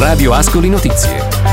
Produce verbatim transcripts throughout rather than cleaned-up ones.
Radio Ascoli Notizie.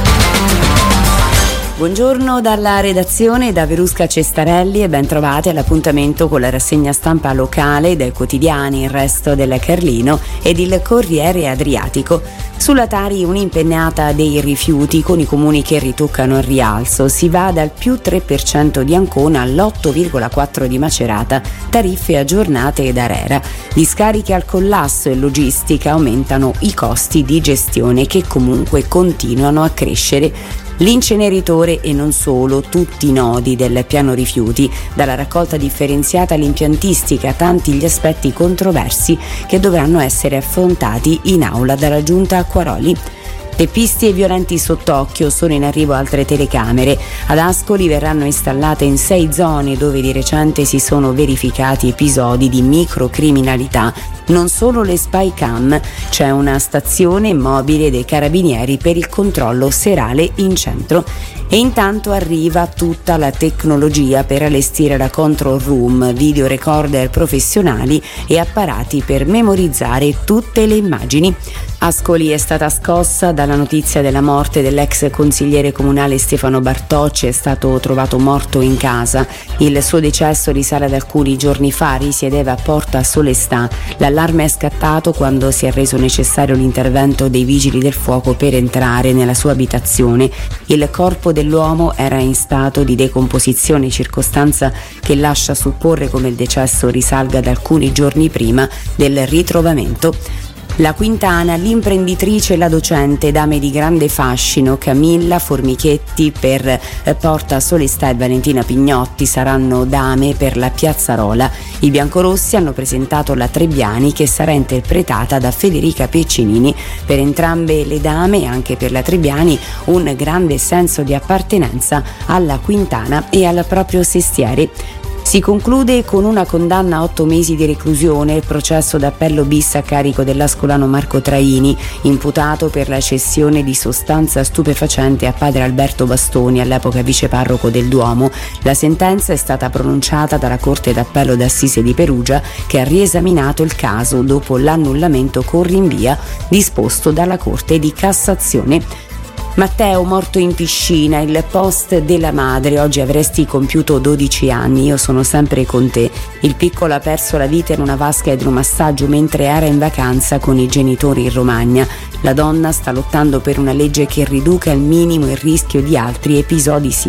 Buongiorno dalla redazione da Verusca Cestarelli e ben trovati all'appuntamento con la rassegna stampa locale dai quotidiani Il Resto del Carlino ed il Corriere Adriatico. Sulla Tari un'impennata dei rifiuti con i comuni che ritoccano il rialzo. Si va dal più tre per cento di Ancona all'otto virgola quattro per cento di Macerata, tariffe aggiornate ed Arera. Discariche al collasso e logistica aumentano i costi di gestione che comunque continuano a crescere. L'inceneritore e non solo, tutti i nodi del piano rifiuti, dalla raccolta differenziata all'impiantistica, tanti gli aspetti controversi che dovranno essere affrontati in aula dalla Giunta Acquaroli. Teppisti e violenti sott'occhio, sono in arrivo altre telecamere. Ad Ascoli verranno installate in sei zone dove di recente si sono verificati episodi di microcriminalità. Non solo le spy cam, c'è una stazione mobile dei carabinieri per il controllo serale in centro. E intanto arriva tutta la tecnologia per allestire la control room, video recorder professionali e apparati per memorizzare tutte le immagini. Ascoli è stata scossa dalla notizia della morte dell'ex consigliere comunale Stefano Bartocci, è stato trovato morto in casa. Il suo decesso risale ad alcuni giorni fa, risiedeva a Porta Solestà. L'allarme è scattato quando si è reso necessario l'intervento dei vigili del fuoco per entrare nella sua abitazione. Il corpo dell'uomo era in stato di decomposizione, circostanza che lascia supporre come il decesso risalga ad alcuni giorni prima del ritrovamento. La Quintana, l'imprenditrice e la docente, dame di grande fascino, Camilla Formichetti per Porta Solestà e Valentina Pignotti saranno dame per la Piazzarola. I biancorossi hanno presentato la Trebbiani, che sarà interpretata da Federica Peccinini. Per entrambe le dame e anche per la Trebbiani un grande senso di appartenenza alla Quintana e al proprio sestiere. Si conclude con una condanna a otto mesi di reclusione il processo d'appello bis a carico dell'ascolano Marco Traini, imputato per la cessione di sostanza stupefacente a padre Alberto Bastoni, all'epoca viceparroco del Duomo. La sentenza è stata pronunciata dalla Corte d'Appello d'Assise di Perugia, che ha riesaminato il caso dopo l'annullamento con rinvia disposto dalla Corte di Cassazione. Matteo morto in piscina, il post della madre: oggi avresti compiuto dodici anni, io sono sempre con te. Il piccolo ha perso la vita in una vasca idromassaggio mentre era in vacanza con i genitori in Romagna. La donna sta lottando per una legge che riduca al minimo il rischio di altri episodi simili.